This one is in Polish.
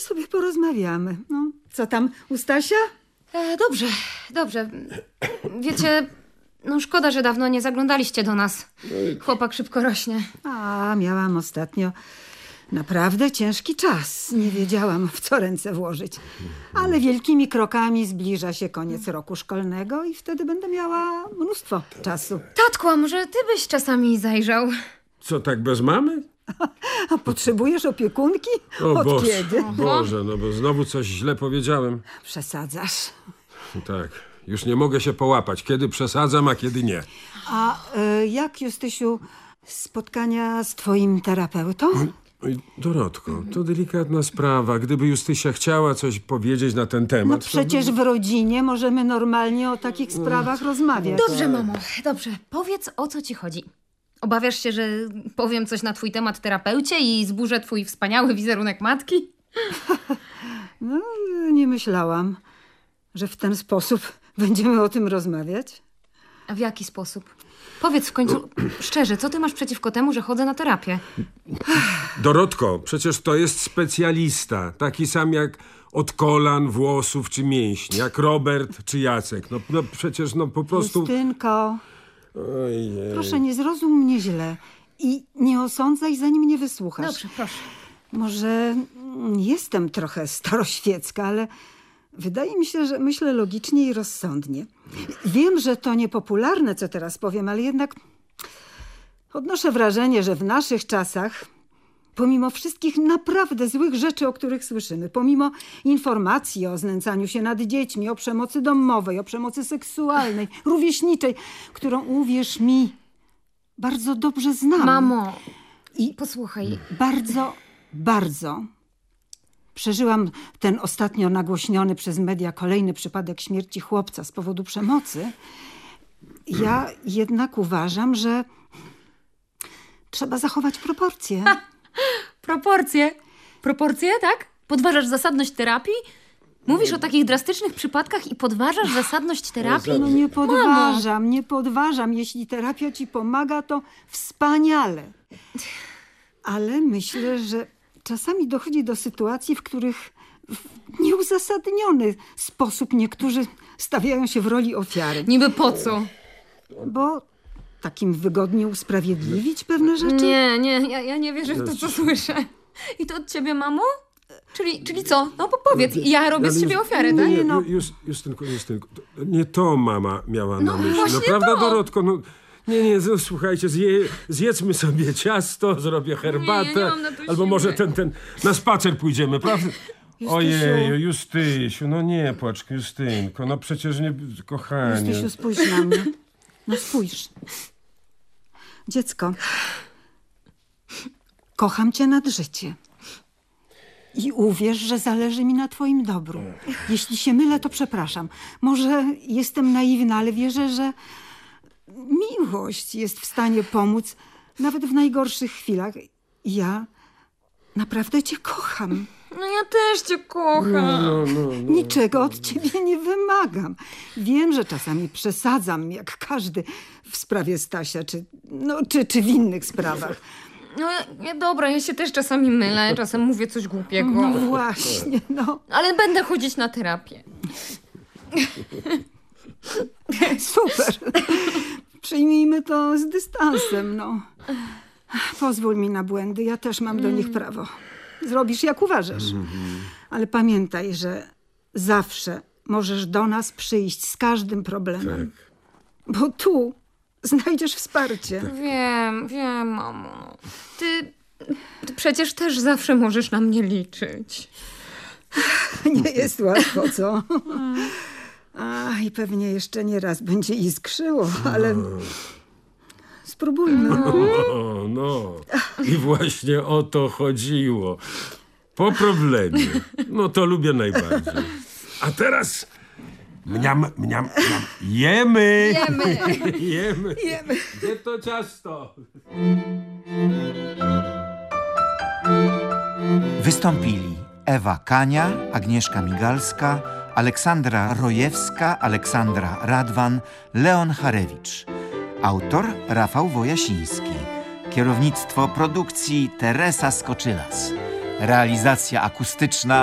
sobie porozmawiamy. No, co tam u Stasia? Dobrze. Wiecie, no szkoda, że dawno nie zaglądaliście do nas. Chłopak szybko rośnie. Miałam ostatnio naprawdę ciężki czas. Nie wiedziałam, w co ręce włożyć. Ale wielkimi krokami zbliża się koniec roku szkolnego i wtedy będę miała mnóstwo czasu. Tatku, a może ty byś czasami zajrzał? Co, tak bez mamy? A potrzebujesz opiekunki? O Od Boże, kiedy? Boże, no bo znowu coś źle powiedziałem. Przesadzasz. Tak, już nie mogę się połapać, kiedy przesadzam, a kiedy nie. Jak, Justysiu, spotkania z twoim terapeutą? Oj, Dorotko, to delikatna sprawa. Gdyby Justysia chciała coś powiedzieć na ten temat... No przecież w rodzinie możemy normalnie o takich sprawach rozmawiać. Dobrze, mamo, dobrze. Powiedz, o co ci chodzi. Obawiasz się, że powiem coś na twój temat terapeucie i zburzę twój wspaniały wizerunek matki? No, nie myślałam, że w ten sposób będziemy o tym rozmawiać. A w jaki sposób? Powiedz w końcu szczerze, co ty masz przeciwko temu, że chodzę na terapię? Dorotko, przecież to jest specjalista. Taki sam jak od kolan, włosów czy mięśni. Jak Robert czy Jacek. No przecież po prostu... Justynko, Ojej. proszę, nie zrozum mnie źle i nie osądzaj, zanim mnie wysłuchasz. Dobrze, proszę. Może jestem trochę staroświecka, ale wydaje mi się, że myślę logicznie i rozsądnie. Wiem, że to niepopularne, co teraz powiem, ale jednak odnoszę wrażenie, że w naszych czasach, pomimo wszystkich naprawdę złych rzeczy, o których słyszymy, pomimo informacji o znęcaniu się nad dziećmi, o przemocy domowej, o przemocy seksualnej, rówieśniczej, którą, uwierz mi, bardzo dobrze znam. Mamo, I posłuchaj. Bardzo przeżyłam ten ostatnio nagłośniony przez media kolejny przypadek śmierci chłopca z powodu przemocy. Ja jednak uważam, że trzeba zachować proporcje. Proporcje? Proporcje, tak? Podważasz zasadność terapii? Mówisz o takich drastycznych przypadkach i podważasz zasadność terapii? No nie podważam. Jeśli terapia ci pomaga, to wspaniale. Ale myślę, że czasami dochodzi do sytuacji, w których w nieuzasadniony sposób niektórzy stawiają się w roli ofiary. Niby po co? Bo takim wygodnie usprawiedliwić pewne rzeczy? Ja nie wierzę w to, co słyszę. I to od ciebie, mamo? Czyli co? No powiedz, ja robię z ciebie ofiarę, tak? Nie, no. Justynko, nie to mama miała na myśli. właśnie Prawda, to. Dorotko? Nie, słuchajcie, zjedzmy sobie ciasto, zrobię herbatę. Nie mam na to albo siły. może na spacer pójdziemy, prawda? Justysiu. Ojej, Justysiu, no nie płacz, Justynko, no przecież nie, kochanie. Justysiu, spójrz na mnie. No spójrz. Dziecko, kocham cię nad życie. I uwierz, że zależy mi na twoim dobru. Jeśli się mylę, to przepraszam. Może jestem naiwna, ale wierzę, że miłość jest w stanie pomóc nawet w najgorszych chwilach. Ja naprawdę cię kocham. No ja też cię kocham. Niczego od ciebie nie wymagam. Wiem, że czasami przesadzam, jak każdy w sprawie Stasia, czy w innych sprawach. No dobra, ja się też czasami mylę, czasem mówię coś głupiego. No właśnie, no. Ale będę chodzić na terapię. Super. Przyjmijmy to z dystansem, no. Pozwól mi na błędy, ja też mam do nich prawo. Zrobisz jak uważasz. Ale pamiętaj, że zawsze możesz do nas przyjść z każdym problemem. Tak. Bo tu znajdziesz wsparcie. Wiem, mamo. Ty przecież też zawsze możesz na mnie liczyć. Nie jest łatwo, co? I pewnie jeszcze nie raz będzie iskrzyło, ale spróbujmy. No. I właśnie o to chodziło. Po problemie. No to lubię najbardziej. A teraz... Mniam. Jemy. Gdzie to ciasto? Wystąpili Ewa Kania, Agnieszka Migalska, Aleksandra Rojewska, Aleksandra Radwan, Leon Harewicz. Autor Rafał Wojasiński. Kierownictwo produkcji Teresa Skoczylas. Realizacja akustyczna